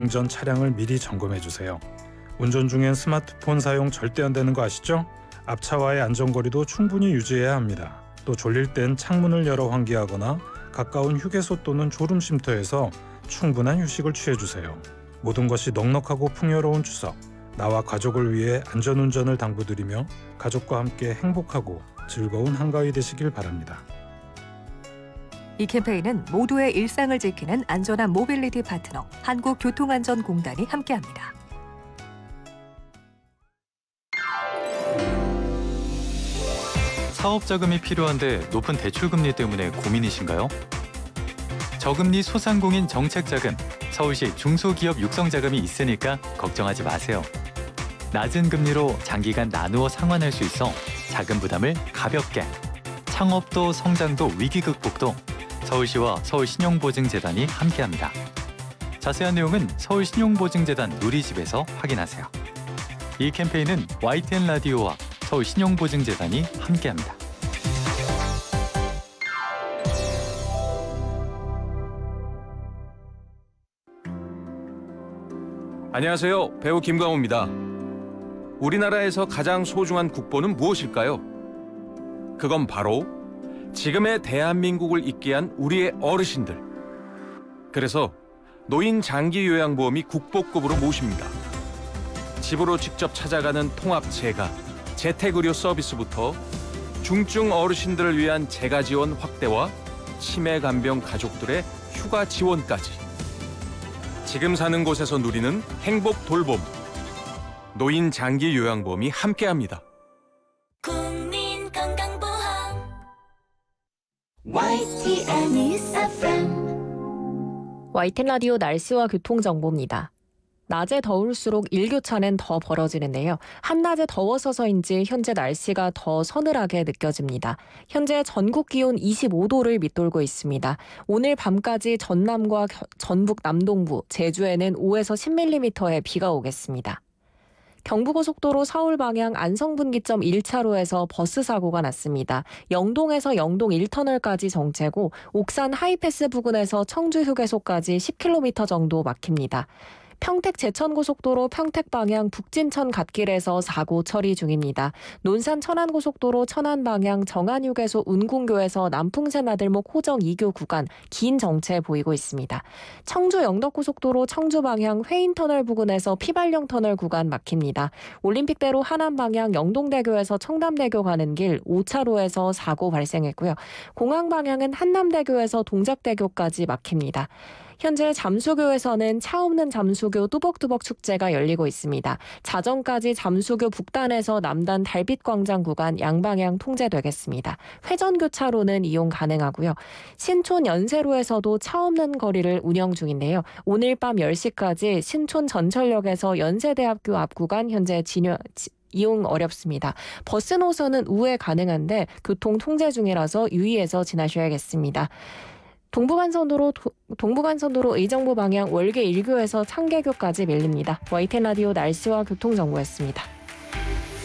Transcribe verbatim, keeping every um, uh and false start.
전 차량을 미리 점검해 주세요. 운전 중엔 스마트폰 사용 절대 안 되는 거 아시죠? 앞차와의 안전거리도 충분히 유지해야 합니다. 또 졸릴 땐 창문을 열어 환기하거나 가까운 휴게소 또는 졸음 쉼터에서 충분한 휴식을 취해주세요. 모든 것이 넉넉하고 풍요로운 추석, 나와 가족을 위해 안전운전을 당부드리며 가족과 함께 행복하고 즐거운 한가위 되시길 바랍니다. 이 캠페인은 모두의 일상을 지키는 안전한 모빌리티 파트너 한국교통안전공단이 함께합니다. 사업 자금이 필요한데 높은 대출금리 때문에 고민이신가요? 저금리 소상공인 정책자금, 서울시 중소기업 육성자금이 있으니까 걱정하지 마세요. 낮은 금리로 장기간 나누어 상환할 수 있어 자금 부담을 가볍게, 창업도 성장도 위기 극복도 서울시와 서울신용보증재단이 함께합니다. 자세한 내용은 서울신용보증재단 누리집에서 확인하세요. 이 캠페인은 와이티엔 라디오와 서울신용보증재단이 함께합니다. 안녕하세요. 배우 김광호입니다. 우리나라에서 가장 소중한 국보는 무엇일까요? 그건 바로 지금의 대한민국을 있게 한 우리의 어르신들. 그래서 노인 장기 요양보험이 국보급으로 모십니다. 집으로 직접 찾아가는 통합 재가, 재택의료 서비스부터 중증 어르신들을 위한 재가 지원 확대와 치매 간병 가족들의 휴가 지원까지. 지금 사는 곳에서 누리는 행복 돌봄. 노인 장기 요양보험이 함께합니다. 국민건강보험 와이티엔 News 에프엠. 와이티엔 라디오 날씨와 교통정보입니다. 낮에 더울수록 일교차는 더 벌어지는데요. 한낮에 더워서서인지 현재 날씨가 더 서늘하게 느껴집니다. 현재 전국 기온 이십오 도를 밑돌고 있습니다. 오늘 밤까지 전남과 전북 남동부, 제주에는 오에서 십 밀리미터의 비가 오겠습니다. 경부고속도로 서울 방향 안성분기점 일 차로에서 버스 사고가 났습니다. 영동에서 영동 일 터널까지 정체고 옥산 하이패스 부근에서 청주 휴게소까지 십 킬로미터 정도 막힙니다. 평택 제천고속도로 평택 방향 북진천 갓길에서 사고 처리 중입니다. 논산 천안고속도로 천안 방향 정안휴게소 운궁교에서 남풍새 나들목 호정 이 교 구간 긴 정체 보이고 있습니다. 청주 영덕고속도로 청주 방향 회인터널 부근에서 피발령 터널 구간 막힙니다. 올림픽대로 하남 방향 영동대교에서 청담대교 가는 길 오 차로에서 사고 발생했고요. 공항 방향은 한남대교에서 동작대교까지 막힙니다. 현재 잠수교에서는 차 없는 잠수교 뚜벅뚜벅 축제가 열리고 있습니다. 자정까지 잠수교 북단에서 남단 달빛광장 구간 양방향 통제되겠습니다. 회전교차로는 이용 가능하고요. 신촌 연세로에서도 차 없는 거리를 운영 중인데요. 오늘 밤 열 시까지 신촌 전철역에서 연세대학교 앞 구간 현재 진열 이용 어렵습니다. 버스 노선은 우회 가능한데 교통 통제 중이라서 유의해서 지나셔야겠습니다. 동부간선도로 동부간선도로 의정부 방향 월계 일 교에서 창계교까지 밀립니다. 와이티엔 라디오 날씨와 교통정보였습니다.